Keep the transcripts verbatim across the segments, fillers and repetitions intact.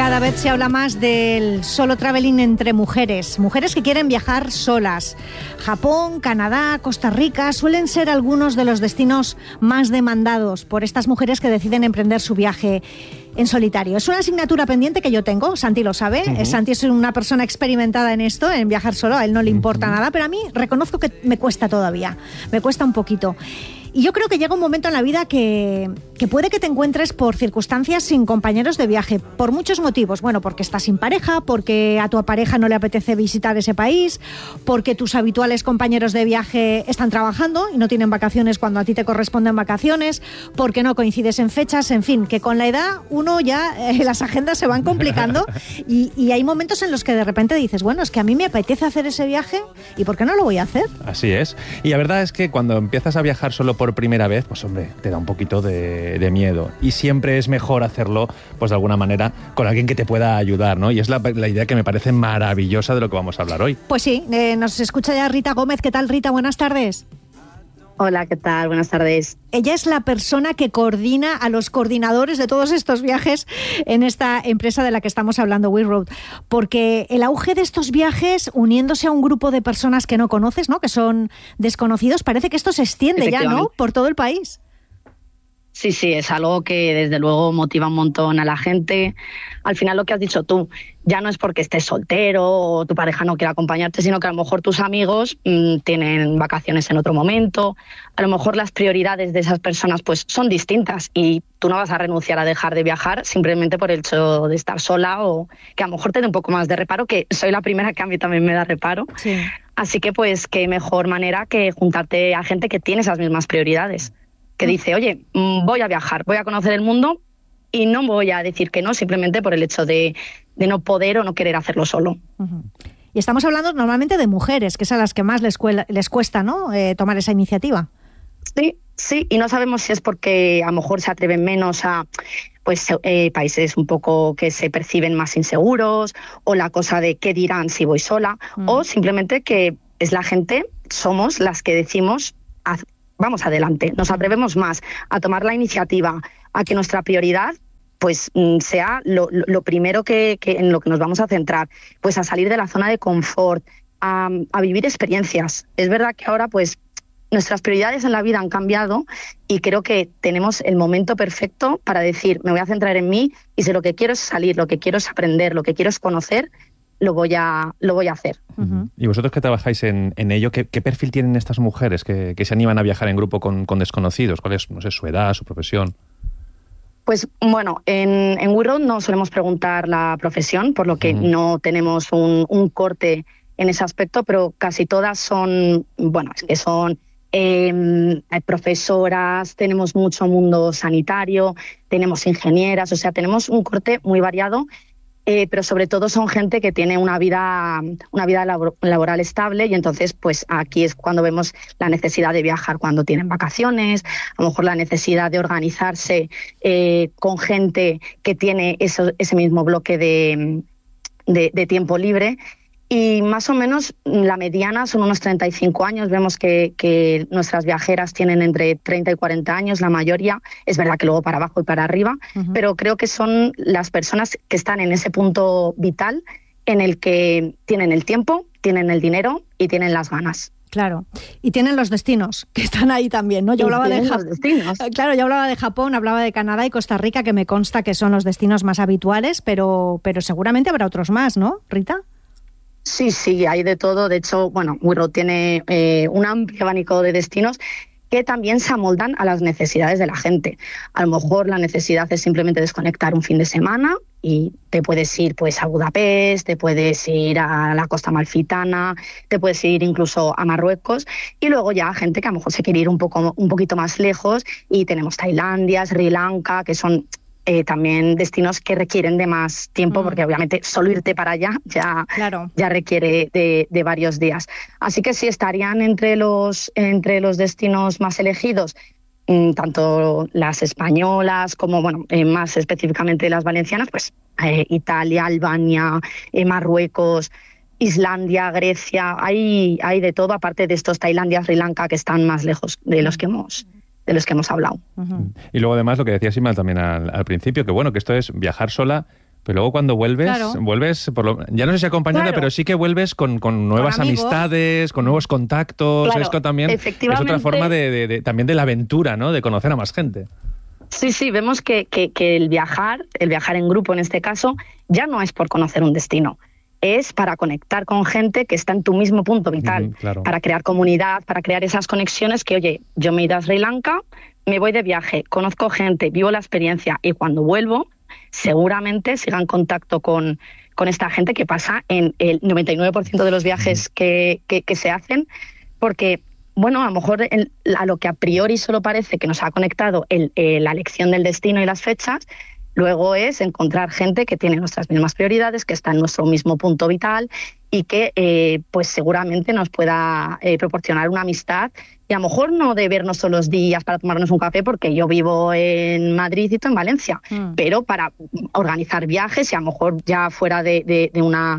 Cada vez se habla más del solo traveling entre mujeres, mujeres que quieren viajar solas. Japón, Canadá, Costa Rica suelen ser algunos de los destinos más demandados por estas mujeres que deciden emprender su viaje en solitario. Es una asignatura pendiente que yo tengo, Santi lo sabe. Uh-huh. Santi es una persona experimentada en esto, en viajar solo, a él no le importa uh-huh. nada, pero a mí reconozco que me cuesta todavía, me cuesta un poquito. Y yo creo que llega un momento en la vida que, que puede que te encuentres por circunstancias sin compañeros de viaje, por muchos motivos. Bueno, porque estás sin pareja, porque a tu pareja no le apetece visitar ese país, porque tus habituales compañeros de viaje están trabajando y no tienen vacaciones cuando a ti te corresponden vacaciones, porque no coincides en fechas, en fin, que con la edad uno ya, eh, las agendas se van complicando y, y hay momentos en los que de repente dices, bueno, es que a mí me apetece hacer ese viaje y ¿por qué no lo voy a hacer? Así es. Y la verdad es que cuando empiezas a viajar solo por por primera vez, pues hombre, te da un poquito de, de miedo. Y siempre es mejor hacerlo, pues de alguna manera, con alguien que te pueda ayudar, ¿no? Y es la, la idea que me parece maravillosa de lo que vamos a hablar hoy. Pues sí, eh, nos escucha ya Rita Gómez. ¿Qué tal, Rita? Buenas tardes. Hola, ¿qué tal? Buenas tardes. Ella es la persona que coordina a los coordinadores de todos estos viajes en esta empresa de la que estamos hablando, WeRoad, porque el auge de estos viajes, uniéndose a un grupo de personas que no conoces, ¿no?, que son desconocidos, parece que esto se extiende ya, ¿no?, por todo el país. Sí, sí, es algo que desde luego motiva un montón a la gente. Al final lo que has dicho tú, ya no es porque estés soltero o tu pareja no quiera acompañarte, sino que a lo mejor tus amigos mmm, tienen vacaciones en otro momento. A lo mejor las prioridades de esas personas pues son distintas y tú no vas a renunciar a dejar de viajar simplemente por el hecho de estar sola o que a lo mejor te dé un poco más de reparo, que soy la primera que a mí también me da reparo. Sí. Así que pues qué mejor manera que juntarte a gente que tiene esas mismas prioridades. Que dice, oye, voy a viajar, voy a conocer el mundo y no voy a decir que no simplemente por el hecho de, de no poder o no querer hacerlo solo. Uh-huh. Y estamos hablando normalmente de mujeres, que es a las que más les, cuela, les cuesta, ¿no?, eh, tomar esa iniciativa. Sí, sí, y no sabemos si es porque a lo mejor se atreven menos a pues eh, países un poco que se perciben más inseguros o la cosa de qué dirán si voy sola uh-huh. o simplemente que es la gente, somos las que decimos vamos adelante, nos atrevemos más a tomar la iniciativa, a que nuestra prioridad pues sea lo, lo primero que, que en lo que nos vamos a centrar, pues a salir de la zona de confort, a, a vivir experiencias. Es verdad que ahora pues nuestras prioridades en la vida han cambiado y creo que tenemos el momento perfecto para decir, me voy a centrar en mí y si lo que quiero es salir, lo que quiero es aprender, lo que quiero es conocer, lo voy a lo voy a hacer. Uh-huh. Y vosotros que trabajáis en, en ello, ¿qué, ¿qué perfil tienen estas mujeres que, que se animan a viajar en grupo con, con desconocidos? ¿Cuál es, no sé, su edad, su profesión? Pues bueno, en, en WeRoad no solemos preguntar la profesión, por lo que uh-huh. no tenemos un, un corte en ese aspecto, pero casi todas son, bueno, es que son eh, profesoras, tenemos mucho mundo sanitario, tenemos ingenieras, o sea, tenemos un corte muy variado. Eh, pero sobre todo son gente que tiene una vida una vida labor, laboral estable y entonces pues aquí es cuando vemos la necesidad de viajar cuando tienen vacaciones, a lo mejor la necesidad de organizarse eh, con gente que tiene eso, ese mismo bloque de, de, de tiempo libre. Y más o menos la mediana son unos treinta y cinco años. Vemos que, que nuestras viajeras tienen entre treinta y cuarenta años, la mayoría. Es verdad que luego para abajo y para arriba, uh-huh. pero creo que son las personas que están en ese punto vital en el que tienen el tiempo, tienen el dinero y tienen las ganas. Claro, y tienen los destinos, que están ahí también, ¿no? Yo hablaba de Japón. Claro, yo hablaba de Japón, hablaba de Canadá y Costa Rica, que me consta que son los destinos más habituales, pero, pero seguramente habrá otros más, ¿no, Rita? Sí, sí, hay de todo. De hecho, bueno, WeRoad tiene eh, un amplio abanico de destinos que también se amoldan a las necesidades de la gente. A lo mejor la necesidad es simplemente desconectar un fin de semana y te puedes ir pues a Budapest, te puedes ir a la Costa Amalfitana, te puedes ir incluso a Marruecos y luego ya gente que a lo mejor se quiere ir un poco un poquito más lejos y tenemos Tailandia, Sri Lanka, que son Eh, también destinos que requieren de más tiempo, mm. porque obviamente solo irte para allá ya, claro. ya requiere de, de varios días. Así que sí, estarían entre los, entre los destinos más elegidos, mmm, tanto las españolas como, bueno, eh, más específicamente las valencianas, pues eh, Italia, Albania, eh, Marruecos, Islandia, Grecia, hay, hay de todo, aparte de estos Tailandia, Sri Lanka, que están más lejos de los que hemos... de los que hemos hablado. Uh-huh. Y luego además lo que decía Sima también al, al principio, que bueno, que esto es viajar sola, Pero luego cuando vuelves, claro. vuelves, por lo, ya no sé si acompañada, claro. pero sí que vuelves con, con nuevas con amistades, con nuevos contactos. Claro, esto también es otra forma de, de, de, también de la aventura, ¿no? De conocer a más gente. Sí, sí, vemos que, que, que el viajar, el viajar en grupo en este caso, ya no es por conocer un destino. Es para conectar con gente que está en tu mismo punto vital, mm, claro. para crear comunidad, para crear esas conexiones que, oye, yo me he ido a Sri Lanka, me voy de viaje, conozco gente, vivo la experiencia y cuando vuelvo, seguramente siga en contacto con, con esta gente que pasa en el noventa y nueve por ciento de los viajes que, que, que se hacen, porque, bueno, a lo mejor el, a lo que a priori solo parece que nos ha conectado el, el, la elección del destino y las fechas, luego es encontrar gente que tiene nuestras mismas prioridades, que está en nuestro mismo punto vital y que eh, pues seguramente nos pueda eh, proporcionar una amistad. Y a lo mejor no de vernos todos los días para tomarnos un café, porque yo vivo en Madrid y tú en Valencia, mm. pero para organizar viajes y a lo mejor ya fuera de, de, de, una,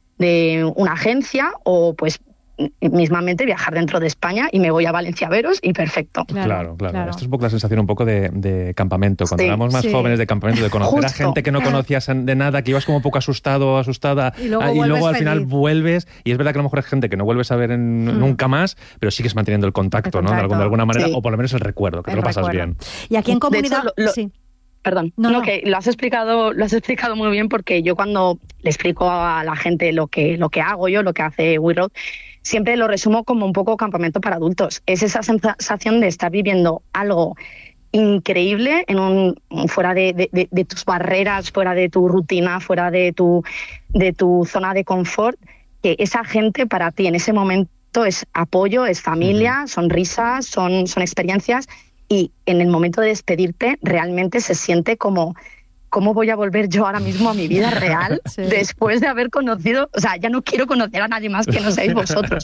de una agencia o pues mismamente viajar dentro de España y me voy a Valencia a veros y perfecto. Claro, claro. claro. claro. Esto es un poco la sensación un poco de, de campamento. Cuando sí, éramos más sí. jóvenes de campamento, de conocer Justo. a gente que no conocías de nada, que ibas como un poco asustado o asustada y luego, y luego al feliz. final vuelves y es verdad que a lo mejor es gente que no vuelves a ver en, hmm. nunca más, pero sigues manteniendo el contacto, el contacto. ¿no? De alguna, de alguna manera, sí. o por lo menos el recuerdo, que el te lo pasas recuerdo. bien. Y aquí en comunidad... Hecho, lo, lo... sí. Perdón, no, no, no, que lo has explicado, lo has explicado muy bien, porque yo cuando le explico a la gente lo que, lo que hago yo, lo que hace We Road, siempre lo resumo como un poco campamento para adultos. Es esa sensación de estar viviendo algo increíble en un fuera de, de, de, de tus barreras, fuera de tu rutina, fuera de tu, de tu zona de confort, que esa gente para ti en ese momento es apoyo, es familia, uh-huh. son risas, son, son experiencias. Y en el momento de despedirte realmente se siente como, ¿cómo voy a volver yo ahora mismo a mi vida real sí. después de haber conocido? O sea, ya no quiero conocer a nadie más que no seáis vosotros.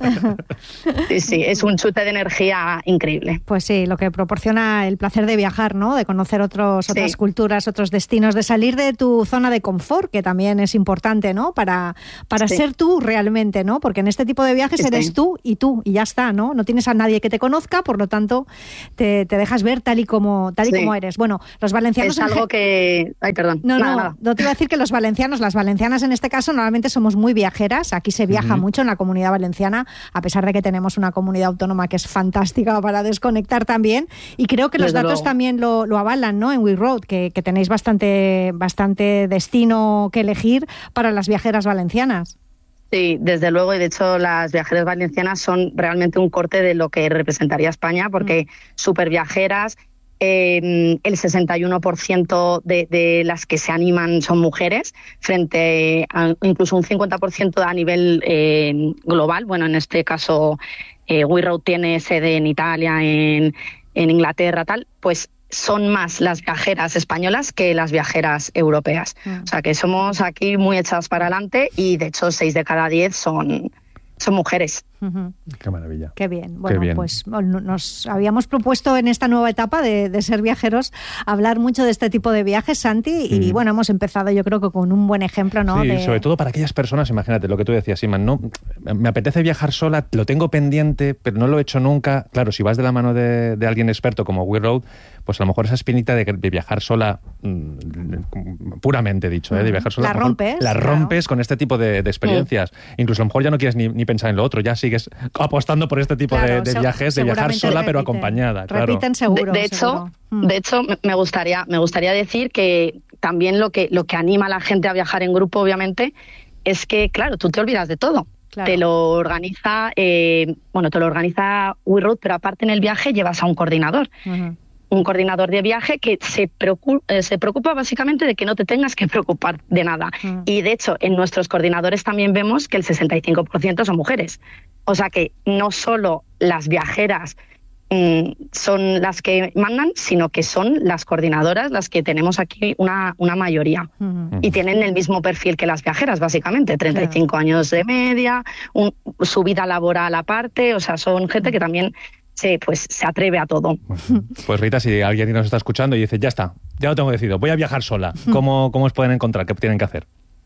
Sí, sí, es un chute de energía increíble. Pues sí, lo que proporciona el placer de viajar, ¿no? De conocer otros, otras sí. culturas, otros destinos, de salir de tu zona de confort, que también es importante, ¿no? Para, para sí. ser tú realmente, ¿no? Porque en este tipo de viajes sí. eres tú y tú, y ya está, ¿no? No tienes a nadie que te conozca, por lo tanto, te, te dejas ver tal y como, tal y sí. como eres. Bueno, los valencianos... Es algo que... Ay, perdón. No, nada, no, nada. no te iba a decir que los valencianos, las valencianas en este caso, normalmente somos muy viajeras. Aquí se viaja uh-huh. mucho en la Comunidad Valenciana, a pesar de que tenemos una comunidad autónoma que es fantástica para desconectar también. Y creo que los Desde datos luego. también lo, lo avalan, ¿no? En We Road, que, que tenéis bastante, bastante destino que elegir para las viajeras valencianas. Sí, desde luego, y de hecho las viajeras valencianas son realmente un corte de lo que representaría España, porque uh-huh. súper viajeras. Eh, el sesenta y uno por ciento de, de las que se animan son mujeres, frente a incluso un cincuenta por ciento a nivel eh, global. Bueno, en este caso eh, We Road tiene sede en Italia, en, en Inglaterra, tal, pues son más las viajeras españolas que las viajeras europeas. Mm. O sea que somos aquí muy echadas para adelante y de hecho seis de cada diez son... son mujeres. Uh-huh. Qué maravilla. Qué bien. Bueno, Qué bien. Pues nos habíamos propuesto en esta nueva etapa de, de ser viajeros hablar mucho de este tipo de viajes, Santi, y mm. bueno, hemos empezado yo creo que con un buen ejemplo, ¿no? Sí, de... sobre todo para aquellas personas, imagínate lo que tú decías, Iman, no, me apetece viajar sola, lo tengo pendiente, pero no lo he hecho nunca. Claro, si vas de la mano de, de alguien experto como We Road, pues a lo mejor esa espinita de, de viajar sola, mmm, puramente dicho, ¿eh? de viajar sola, la rompes, la claro. rompes con este tipo de, de experiencias. Mm. Incluso a lo mejor ya no quieres ni, ni pensar en lo otro, ya sigues apostando por este tipo claro, de, de viajes, de viajar sola repiten, pero acompañada. Claro. Repiten seguro. De, de hecho, seguro. Mm. de hecho, me gustaría, me gustaría decir que también lo que, lo que anima a la gente a viajar en grupo, obviamente, es que, claro, tú te olvidas de todo. Claro. Te lo organiza, eh, bueno, te lo organiza We Road, pero aparte en el viaje llevas a un coordinador. Uh-huh. Un coordinador de viaje que se preocupa, eh, se preocupa básicamente de que no te tengas que preocupar de nada. Uh-huh. Y de hecho, en nuestros coordinadores también vemos que el sesenta y cinco por ciento son mujeres. O sea que no solo las viajeras mm, son las que mandan, sino que son las coordinadoras las que tenemos aquí una, una mayoría. Uh-huh. Y tienen el mismo perfil que las viajeras, básicamente. treinta y cinco claro. años de media, un, su vida laboral aparte. O sea, son gente que también... Sí, pues se atreve a todo. Pues Rita, si alguien nos está escuchando y dice, ya está, ya lo tengo decidido, voy a viajar sola, ¿cómo, cómo os pueden encontrar? ¿Qué tienen que hacer?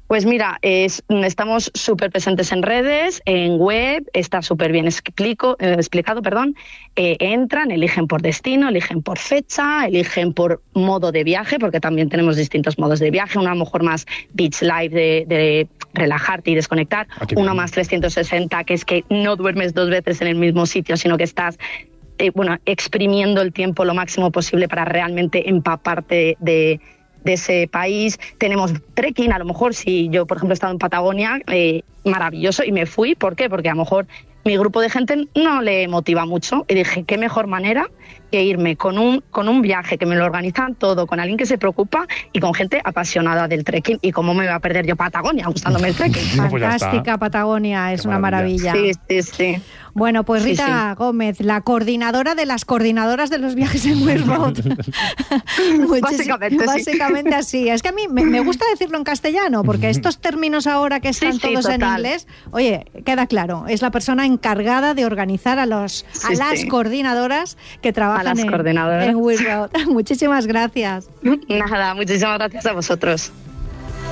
Pues mira, es, estamos súper presentes en redes, en web, está súper bien explico, eh, explicado, perdón. Eh, entran, eligen por destino, eligen por fecha, eligen por modo de viaje, porque también tenemos distintos modos de viaje, uno a lo mejor más beach life, de, de relajarte y desconectar, ah, uno bien. Más trescientos sesenta, que es que no duermes dos veces en el mismo sitio, sino que estás eh, bueno, exprimiendo el tiempo lo máximo posible para realmente empaparte de... de ese país. Tenemos trekking, a lo mejor si yo, por ejemplo, he estado en Patagonia, eh, maravilloso, y me fui. ¿Por qué? Porque a lo mejor mi grupo de gente no le motiva mucho, y dije, qué mejor manera que irme con un, con un viaje, que me lo organizan todo, con alguien que se preocupa y con gente apasionada del trekking. ¿Y cómo me voy a perder yo Patagonia gustándome el trekking? Fantástica Patagonia, es qué una maravilla. maravilla. Sí, sí, sí. Bueno, pues Rita sí, sí. Gómez, la coordinadora de las coordinadoras de los viajes en We Road. Básicamente, Básicamente sí. así. Es que a mí me, me gusta decirlo en castellano, porque estos términos ahora que están sí, sí, todos total. en inglés, oye, queda claro, es la persona encargada de organizar a los sí, a las sí. coordinadoras que trabajan a las en, coordinadoras. en We Road. Muchísimas gracias. Nada, muchísimas gracias a vosotros.